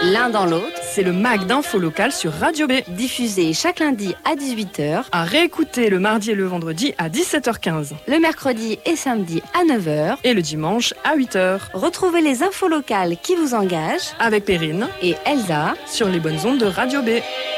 L'un dans l'autre, c'est le MAG d'info locale sur Radio B. diffusé chaque lundi à 18h, À réécouter le mardi et le vendredi à 17h15. le mercredi et samedi à 9h. Et le dimanche à 8h. Retrouvez les infos locales qui vous engagent Avec Perrine et Elsa sur les bonnes ondes de Radio B.